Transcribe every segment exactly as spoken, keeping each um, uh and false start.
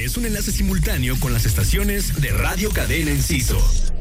Es un enlace simultáneo con las estaciones de Radio Cadena Enciso.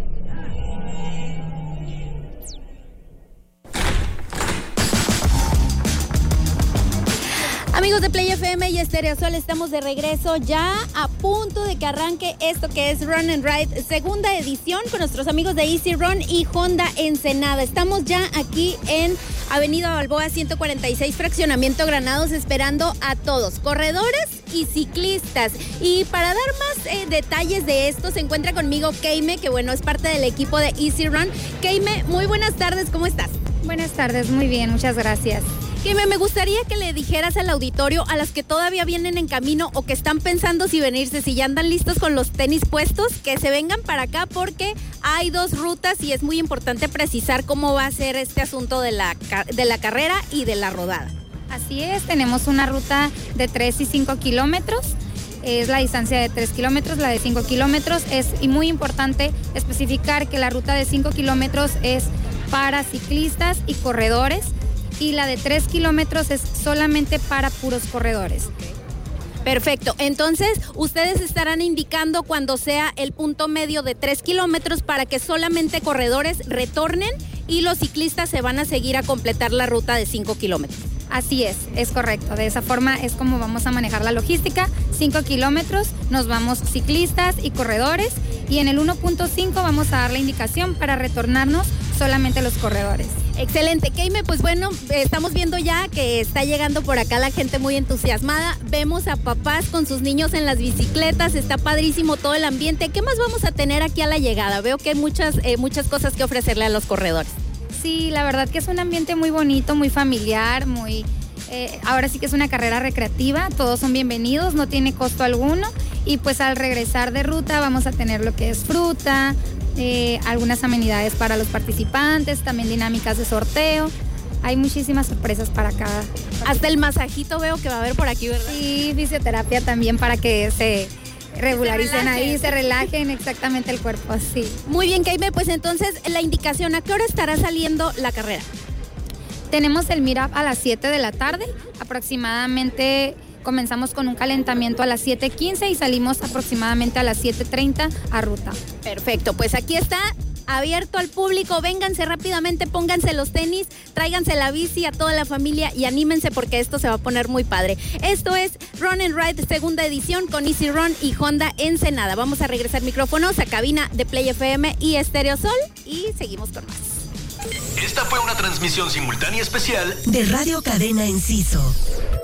Amigos de Play F M y Estéreo Sol, estamos de regreso ya a punto de que arranque esto que es Run and Ride, segunda edición con nuestros amigos de Easy Run y Honda Ensenada. Estamos ya aquí en Avenida Balboa ciento cuarenta y seis, Fraccionamiento Granados, esperando a todos, corredores y ciclistas. Y para dar más eh, detalles de esto, se encuentra conmigo Keime, que bueno, es parte del equipo de Easy Run. Keime, muy buenas tardes, ¿cómo estás? Buenas tardes, muy bien, muchas gracias. Keime, me gustaría que le dijeras al auditorio, a las que todavía vienen en camino o que están pensando si venirse, si ya andan listos con los tenis puestos, que se vengan para acá porque hay dos rutas y es muy importante precisar cómo va a ser este asunto de la, de la carrera y de la rodada. Así es, tenemos una ruta de tres y cinco kilómetros. Es la distancia de tres kilómetros, la de cinco kilómetros. Es y muy importante especificar que la ruta de cinco kilómetros es para ciclistas y corredores. Y la de tres kilómetros es solamente para puros corredores. Perfecto, entonces ustedes estarán indicando cuando sea el punto medio de tres kilómetros para que solamente corredores retornen y los ciclistas se van a seguir a completar la ruta de cinco kilómetros. Así es, es correcto. De esa forma es como vamos a manejar la logística. cinco kilómetros, nos vamos ciclistas y corredores. Y en el uno punto cinco vamos a dar la indicación para retornarnos solamente los corredores. Excelente, Keime, pues bueno, estamos viendo ya que está llegando por acá la gente muy entusiasmada. Vemos a papás con sus niños en las bicicletas, está padrísimo todo el ambiente. ¿Qué más vamos a tener aquí a la llegada? Veo que hay muchas, eh, muchas cosas que ofrecerle a los corredores. Sí, la verdad que es un ambiente muy bonito, muy familiar, muy... Eh, ahora sí que es una carrera recreativa, todos son bienvenidos, no tiene costo alguno. Y pues al regresar de ruta vamos a tener lo que es fruta, eh, algunas amenidades para los participantes, también dinámicas de sorteo. Hay muchísimas sorpresas para cada... Hasta el masajito veo que va a haber por aquí, ¿verdad? Sí, fisioterapia también para que se... regularicen se ahí, se relajen exactamente el cuerpo, así. Muy bien, Keime, pues entonces la indicación, ¿a qué hora estará saliendo la carrera? Tenemos el meetup a las siete de la tarde, aproximadamente comenzamos con un calentamiento a las siete quince y salimos aproximadamente a las siete treinta a ruta. Perfecto, pues aquí está abierto al público, vénganse rápidamente, pónganse los tenis, tráiganse la bici a toda la familia y anímense porque esto se va a poner muy padre. Esto es Run and Ride, segunda edición con Easy Run y Honda Ensenada. Vamos a regresar micrófonos a cabina de Play F M y Estéreo Sol y seguimos con más. Esta fue una transmisión simultánea especial de Radio Cadena Enciso.